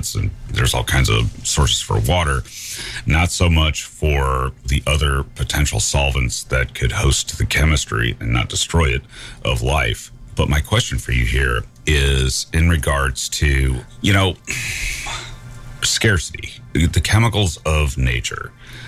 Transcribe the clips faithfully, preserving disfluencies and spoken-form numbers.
plants, and there's all kinds of sources for water, not so much for the other potential solvents that could host the chemistry and not destroy it of life. But my question for you here is in regards to, you know, scarcity. The chemicals of nature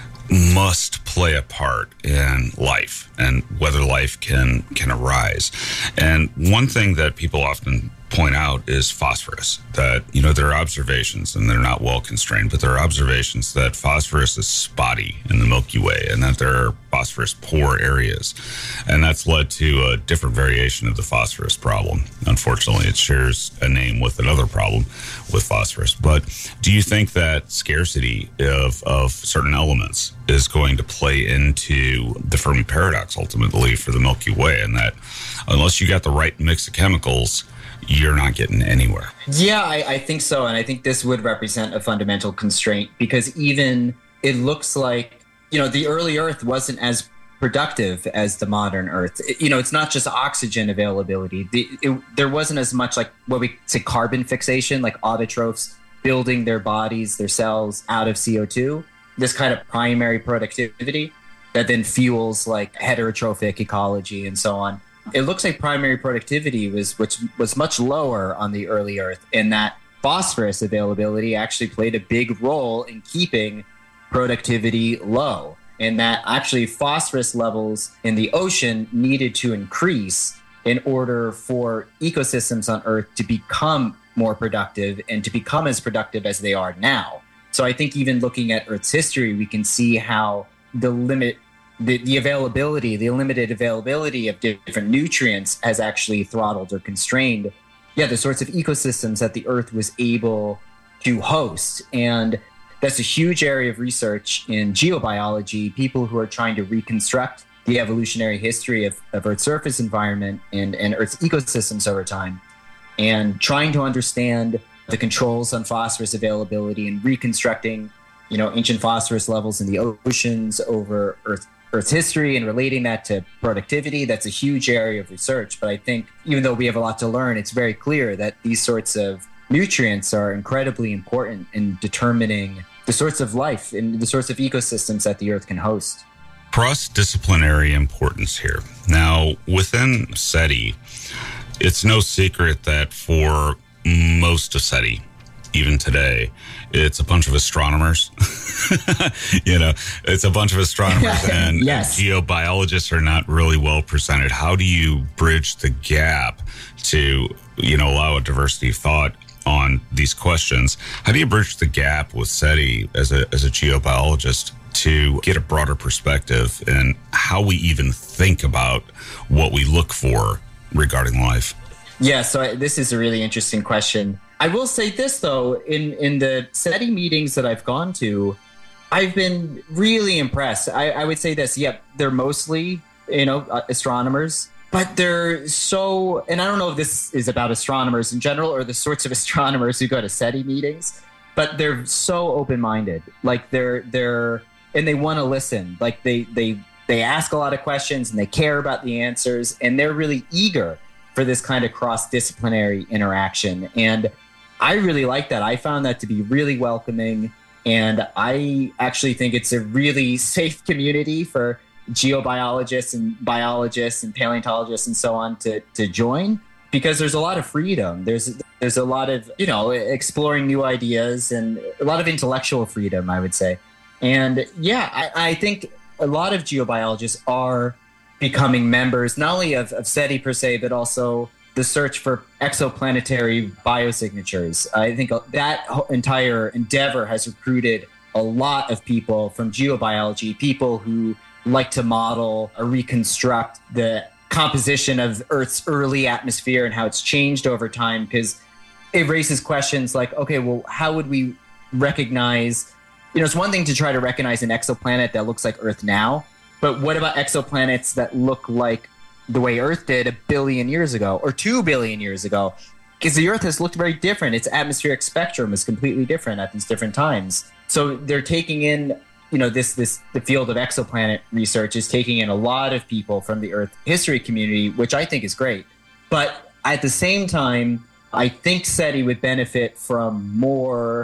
must play a part in life and whether life can can arise. And one thing that people often point out is phosphorus, that, you know, there are observations, and they're not well constrained, but there are observations that phosphorus is spotty in the Milky Way and that there are phosphorus poor areas. And that's led to a different variation of the phosphorus problem. Unfortunately, it shares a name with another problem with phosphorus. But do you think that scarcity of, of certain elements is going to play into the Fermi paradox ultimately for the Milky Way, and that unless you got the right mix of chemicals, you're not getting anywhere? Yeah, I, I think so. And I think this would represent a fundamental constraint, because even it looks like, you know, the early Earth wasn't as productive as the modern Earth. It, you know, it's not just oxygen availability. The, it, there wasn't as much like what we say carbon fixation, like autotrophs building their bodies, their cells out of C O two, this kind of primary productivity that then fuels like heterotrophic ecology and so on. It looks like primary productivity was which was much lower on the early Earth, and that phosphorus availability actually played a big role in keeping productivity low, and that actually phosphorus levels in the ocean needed to increase in order for ecosystems on Earth to become more productive and to become as productive as they are now. So I think even looking at Earth's history, we can see how the limit The, the availability, the limited availability of different nutrients has actually throttled or constrained, yeah, the sorts of ecosystems that the Earth was able to host. And that's a huge area of research in geobiology, people who are trying to reconstruct the evolutionary history of, of Earth's surface environment and, and Earth's ecosystems over time, and trying to understand the controls on phosphorus availability and reconstructing, you know, ancient phosphorus levels in the oceans over Earth Earth's history and relating that to productivity. That's a huge area of research. But I think even though we have a lot to learn, it's very clear that these sorts of nutrients are incredibly important in determining the sorts of life and the sorts of ecosystems that the Earth can host. Cross-disciplinary importance here. Now, within SETI, it's no secret that for most of SETI, even today, it's a bunch of astronomers. You know, it's a bunch of astronomers and yes. Geobiologists are not really well presented. How do you bridge the gap to, you know, allow a diversity of thought on these questions? How do you bridge the gap with SETI as a as a geobiologist to get a broader perspective in how we even think about what we look for regarding life? Yeah, so I, this is a really interesting question. I will say this, though, in, in the SETI meetings that I've gone to, I've been really impressed. I, I would say this, yeah, they're mostly, you know, astronomers, but they're so, and I don't know if this is about astronomers in general or the sorts of astronomers who go to SETI meetings, but they're so open-minded. Like they're, they're, and they want to listen. Like they, they, they ask a lot of questions and they care about the answers, and they're really eager for this kind of cross-disciplinary interaction. And I really like that. I found that to be really welcoming. And I actually think it's a really safe community for geobiologists and biologists and paleontologists and so on to, to join, because there's a lot of freedom. There's there's a lot of, you know, exploring new ideas and a lot of intellectual freedom, I would say. And yeah, I, I think a lot of geobiologists are becoming members, not only of, of SETI per se, but also the search for exoplanetary biosignatures. I think that entire endeavor has recruited a lot of people from geobiology, people who like to model or reconstruct the composition of Earth's early atmosphere and how it's changed over time, because it raises questions like, okay, well, how would we recognize, you know, it's one thing to try to recognize an exoplanet that looks like Earth now, but what about exoplanets that look like the way Earth did a billion years ago or two billion years ago? Because the Earth has looked very different. Its atmospheric spectrum is completely different at these different times. So they're taking in, you know, this, this, the field of exoplanet research is taking in a lot of people from the Earth history community, which I think is great. But at the same time, I think SETI would benefit from more